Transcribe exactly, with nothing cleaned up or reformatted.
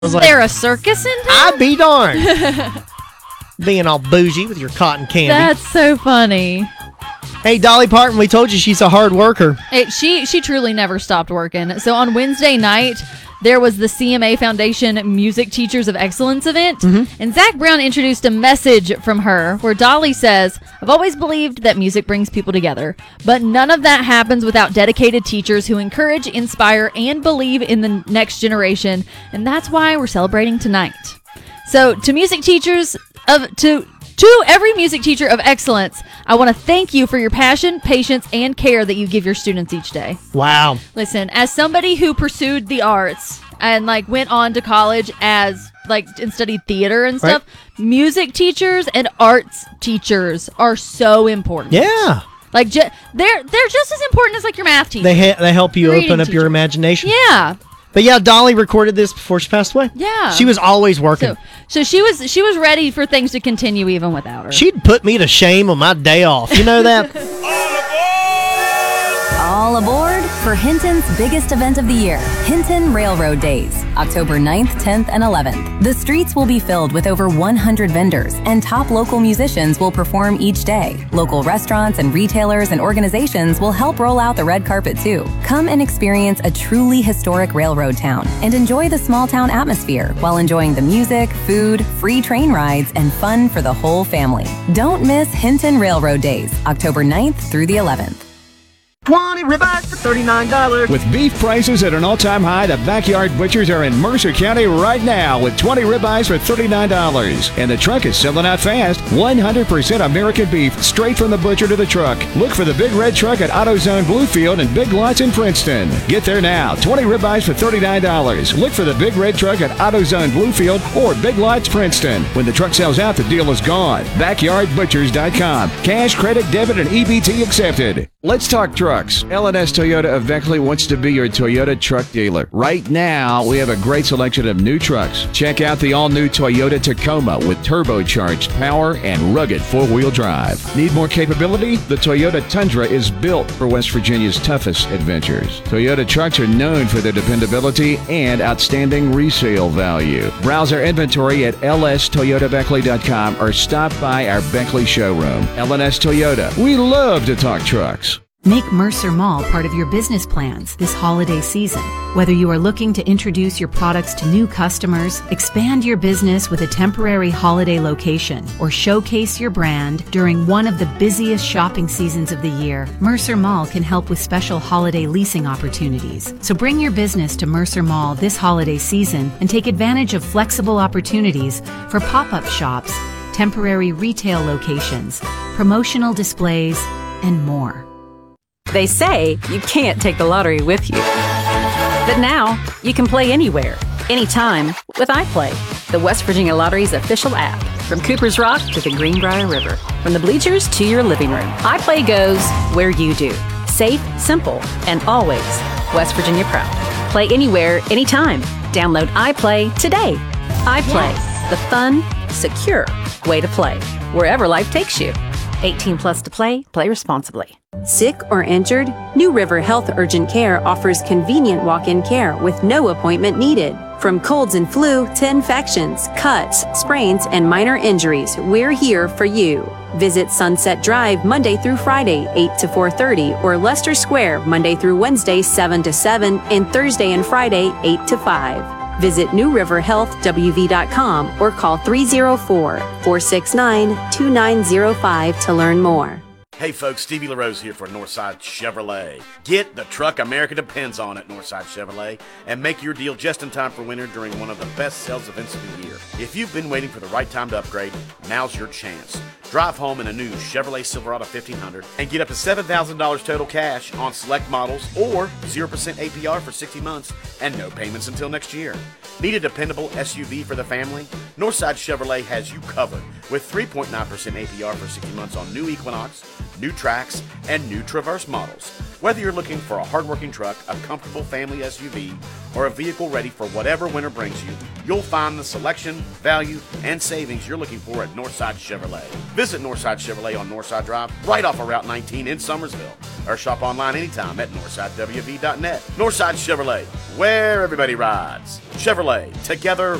Is like, there a circus in town? I'd be darned. Being all bougie with your cotton candy. That's so funny. Hey, Dolly Parton, we told you she's a hard worker. It, she she truly never stopped working. So on Wednesday night, there was the C M A Foundation Music Teachers of Excellence event, mm-hmm. and Zach Brown introduced a message from her where Dolly says, "I've always believed that music brings people together, but none of that happens without dedicated teachers who encourage, inspire, and believe in the next generation, and that's why we're celebrating tonight." So to music teachers of to To every music teacher of excellence, I want to thank you for your passion, patience, and care that you give your students each day. Wow. Listen, as somebody who pursued the arts and like went on to college as like and studied theater and stuff, right. Music teachers and arts teachers are so important. Yeah. Like ju- they're they're just as important as like your math teacher. They ha- they help you Reading open up teacher. your imagination. Yeah. But yeah, Dolly recorded this before she passed away. Yeah. She was always working. So, so she was she was ready for things to continue even without her. She'd put me to shame on my day off. You know that? All aboard for Hinton's biggest event of the year, Hinton Railroad Days, October ninth, tenth, and eleventh. The streets will be filled with over one hundred vendors, and top local musicians will perform each day. Local restaurants and retailers and organizations will help roll out the red carpet too. Come and experience a truly historic railroad town and enjoy the small town atmosphere while enjoying the music, food, free train rides, and fun for the whole family. Don't miss Hinton Railroad Days, October ninth through the eleventh. twenty ribeyes for thirty-nine dollars. With beef prices at an all-time high, the Backyard Butchers are in Mercer County right now with twenty ribeyes for thirty-nine dollars. And the truck is selling out fast. one hundred percent American beef, straight from the butcher to the truck. Look for the Big Red Truck at AutoZone Bluefield and Big Lots in Princeton. Get there now. twenty ribeyes for thirty-nine dollars. Look for the Big Red Truck at AutoZone Bluefield or Big Lots Princeton. When the truck sells out, the deal is gone. backyard butchers dot com. Cash, credit, debit, and E B T accepted. Let's talk trucks. L and S Toyota of Beckley wants to be your Toyota truck dealer. Right now, we have a great selection of new trucks. Check out the all-new Toyota Tacoma with turbocharged power and rugged four-wheel drive. Need more capability? The Toyota Tundra is built for West Virginia's toughest adventures. Toyota trucks are known for their dependability and outstanding resale value. Browse our inventory at L S Toyota Beckley dot com or stop by our Beckley showroom. L and S Toyota. We love to talk trucks. Make Mercer Mall part of your business plans this holiday season. Whether you are looking to introduce your products to new customers, expand your business with a temporary holiday location, or showcase your brand during one of the busiest shopping seasons of the year, Mercer Mall can help with special holiday leasing opportunities. So bring your business to Mercer Mall this holiday season and take advantage of flexible opportunities for pop-up shops, temporary retail locations, promotional displays, and more. They say you can't take the lottery with you. But now, you can play anywhere, anytime with iPlay, the West Virginia Lottery's official app. From Cooper's Rock to the Greenbrier River, from the bleachers to your living room, iPlay goes where you do. Safe, simple, and always West Virginia proud. Play anywhere, anytime. Download iPlay today. iPlay, yes. The fun, secure way to play, wherever life takes you. eighteen plus to play, play responsibly. Sick or injured? New River Health Urgent Care offers convenient walk-in care with no appointment needed. From colds and flu to infections, cuts, sprains, and minor injuries, we're here for you. Visit Sunset Drive Monday through Friday, eight to four thirty, or Leicester Square Monday through Wednesday, seven to seven, and Thursday and Friday, eight to five. Visit new river health w v dot com or call three oh four, four six nine, two nine oh five to learn more. Hey folks, Stevie LaRose here for Northside Chevrolet. Get the truck America depends on at Northside Chevrolet and make your deal just in time for winter during one of the best sales events of the year. If you've been waiting for the right time to upgrade, now's your chance. Drive home in a new Chevrolet Silverado fifteen hundred and get up to seven thousand dollars total cash on select models or zero percent A P R for sixty months and no payments until next year. Need a dependable S U V for the family? Northside Chevrolet has you covered with three point nine percent A P R for sixty months on new Equinox, new Trax, and new Traverse models. Whether you're looking for a hardworking truck, a comfortable family S U V, or a vehicle ready for whatever winter brings you, you'll find the selection, value, and savings you're looking for at Northside Chevrolet. Visit Northside Chevrolet on Northside Drive, right off of Route nineteen in Summersville, or shop online anytime at northside w v dot net. Northside Chevrolet, where everybody rides. Chevrolet, together